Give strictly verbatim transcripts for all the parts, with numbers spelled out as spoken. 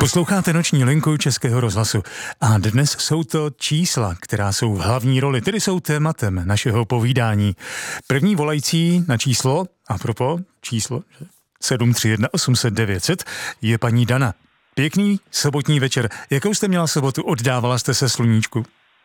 Posloucháte Noční linku Českého rozhlasu a dnes jsou to čísla, která jsou v hlavní roli, tedy jsou tématem našeho povídání. První volající na číslo, a propos číslo sedm tři jedna osm set devět set, je paní Dana. Pěkný sobotní večer. Jakou jste měla sobotu? Oddávala jste se sluníčku?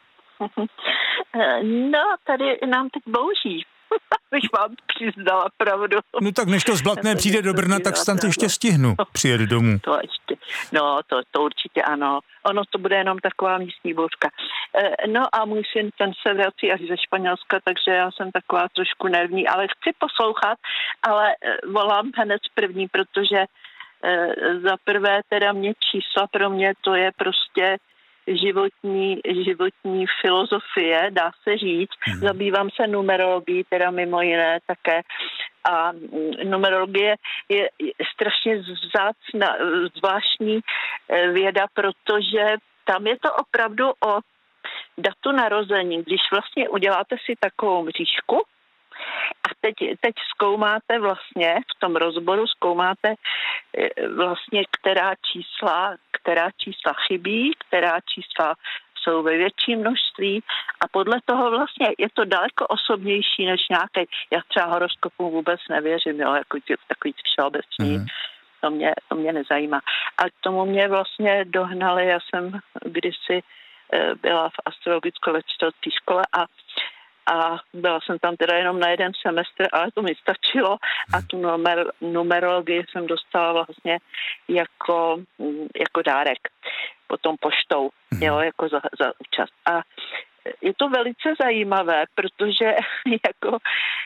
No, tady nám teď bouří. Bych vám přiznala pravdu. No tak než to zblatné přijde do Brna, tak snad ještě stihnu přijet domů. To ještě, no, to, to určitě ano. Ono to bude jenom taková místní bouřka. No a můj syn, ten se vrací až ze Španělska, takže já jsem taková trošku nervní, ale chci poslouchat, ale volám hned první, protože za prvé teda mě čísla pro mě to je prostě životní, životní filozofie, dá se říct. Hmm. Zabývám se numerologií, teda mimo jiné také. A numerologie je strašně vzácná, zvláštní věda, protože tam je to opravdu o datu narození. Když vlastně uděláte si takovou mřížku a teď, teď zkoumáte vlastně, v tom rozboru zkoumáte vlastně, která čísla, která čísla chybí, která čísla jsou ve větším množství a podle toho vlastně je to daleko osobnější než nějaký, já třeba horoskopu vůbec nevěřím, jo, jako tě, takový všeobecný, mm. to, mě, to mě nezajímá. A k tomu mě vlastně dohnali, já jsem kdysi byla v astrologicko-léčitelské škole a A byla jsem tam teda jenom na jeden semestr, ale to mi stačilo a tu numer, numerologii jsem dostala vlastně jako, jako dárek, potom poštou, jo, jako za, za účast. A je to velice zajímavé, protože jako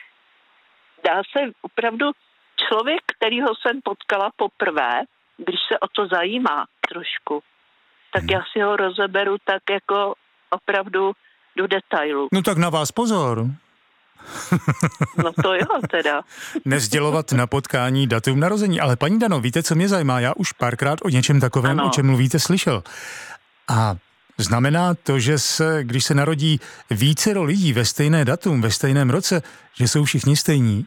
dá se opravdu člověk, kterýho jsem potkala poprvé, když se o to zajímá trošku, tak já si ho rozeberu tak jako opravdu do detailu. No tak na vás pozor. No to jo teda. Nezdělovat na potkání datum narození. Ale paní Dano, víte, co mě zajímá? Já už párkrát o něčem takovém, ano. o čem mluvíte, slyšel. A znamená to, že se, když se narodí vícero lidí ve stejné datum, ve stejném roce, že jsou všichni stejní?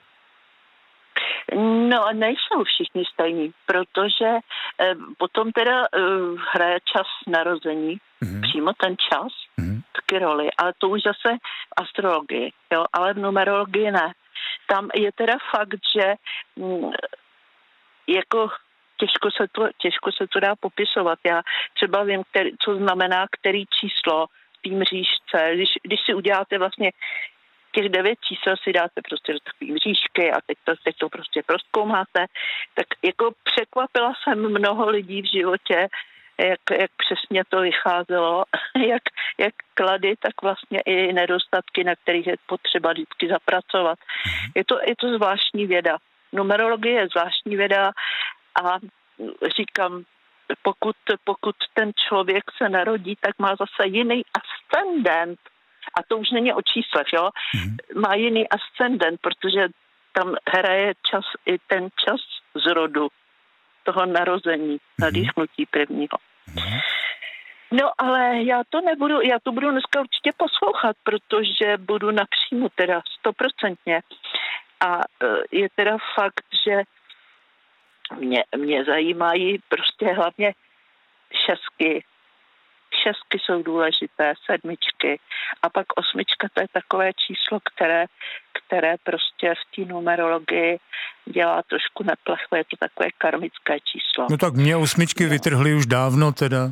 No, nejsou všichni stejní, protože eh, potom teda eh, hraje čas narození, mm. přímo ten čas, mm. taky roli, ale to už zase v astrologii, jo, ale v numerologii ne. Tam je teda fakt, že mm, jako těžko se, to, těžko se to dá popisovat. Já třeba vím, který, co znamená který číslo v té mřížce, když, když si uděláte vlastně těch devět čísel si dáte prostě do takové mřížky a teď to, teď to prostě prozkoumáte, tak jako překvapila jsem mnoho lidí v životě, jak, jak přesně to vycházelo, jak, jak klady, tak vlastně i nedostatky, na kterých je potřeba vždycky zapracovat. Je to, je to zvláštní věda. Numerologie je zvláštní věda a říkám, pokud, pokud ten člověk se narodí, tak má zase jiný ascendent. A to už není o číslech, jo? Mm. Má jiný ascendent, protože tam hraje čas i ten čas z rodu toho narození, nadýchnutí prvního. Mm. No ale já to nebudu, já to budu dneska určitě poslouchat, protože budu napřímo teda stoprocentně. A je teda fakt, že mě, mě zajímají prostě hlavně šestky. Šestky jsou důležité, sedmičky a pak osmička, to je takové číslo, které, které prostě v té numerologii dělá trošku neplecho, je to takové karmické číslo. No tak mě osmičky vytrhly už dávno teda.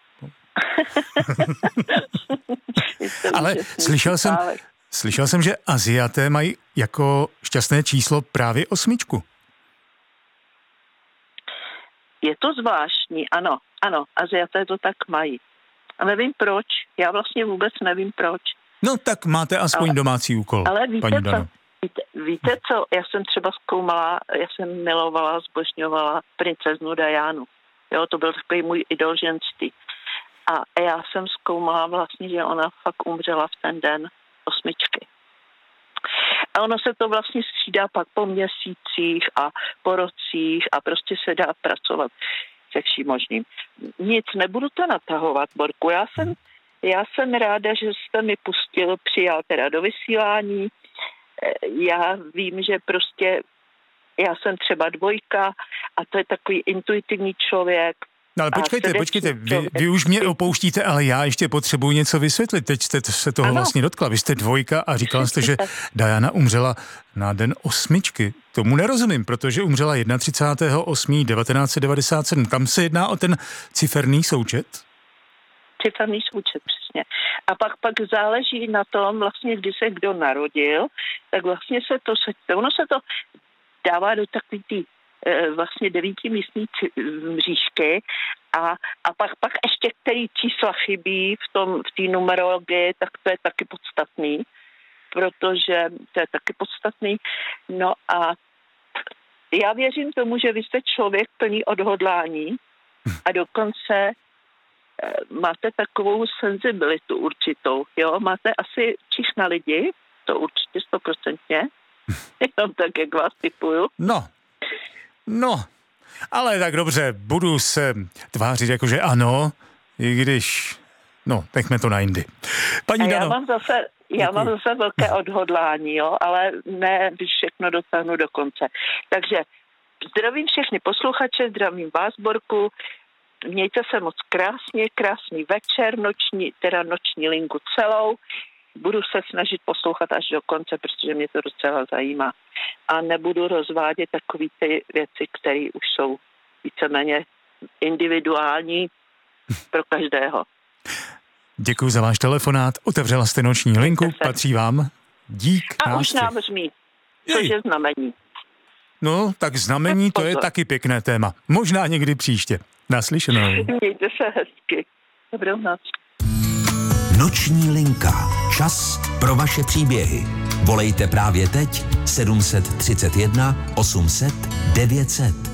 Ale slyšel jsem, slyšel jsem, že Aziaté mají jako šťastné číslo právě osmičku. Je to zvláštní, ano, ano, Aziaté to tak mají. A nevím proč, já vlastně vůbec nevím proč. No tak máte aspoň ale, domácí úkol, ale víte paní Dano. Co, víte, víte co, já jsem třeba zkoumala, já jsem milovala, zbožňovala princeznu Dianu. Jo, to byl takový můj idol ženství. A já jsem zkoumala vlastně, že ona fakt umřela v ten den osmičky. A ono se to vlastně střídá pak po měsících a po rocích a prostě se dá pracovat se vším možným. Nic, nebudu to natahovat, Borku. Já jsem, já jsem ráda, že jste mi pustil, přijal teda do vysílání. Já vím, že prostě já jsem třeba dvojka a to je takový intuitivní člověk, No ale počkejte, počkejte, vy, vy už mě opouštíte, ale já ještě potřebuji něco vysvětlit. Teď jste se toho ano. vlastně dotkla. Vy jste dvojka a říkala jste, že Diana umřela na den osmičky. Tomu nerozumím, protože umřela třicátého prvního osmého devatenáct set devadesát sedm. Tam se jedná o ten ciferný součet? Ciferný součet, přesně. A pak, pak záleží na tom, vlastně, kdy se kdo narodil, tak vlastně se to, ono se to dává do takový tý vlastně devítimístní mřížky a, a pak, pak ještě který čísla chybí v tom v té numerologii, tak to je taky podstatný, protože to je taky podstatný. No a já věřím tomu, že vy jste člověk plný odhodlání a dokonce máte takovou senzibilitu určitou, jo, máte asi čich na lidi, to určitě stoprocentně, jenom tak, jak vás typuju. No, no, ale tak dobře, budu se tvářit jako, že ano, i když, no, nechme to na jindy. Paní já Dano. mám zase, já mám zase velké odhodlání, jo, ale ne, když všechno dotáhnu do konce. Takže zdravím všechny posluchače, zdravím vás, Borku, mějte se moc krásně, krásný večer, noční, teda noční linku celou. Budu se snažit poslouchat až do konce, protože mě to docela zajímá. A nebudu rozvádět takové ty věci, které už jsou víceméně individuální pro každého. Děkuji za váš telefonát. Otevřela jste noční linku, patří vám. Dík. A nástřih. už nám zmí, což je znamení. No, tak znamení, to je taky pěkné téma. Možná někdy příště. Naslyšenou. Mějte se hezky. Dobrou noc. Noční linka. Čas pro vaše příběhy. Volejte právě teď sedm set třicet jedna osm set devět set.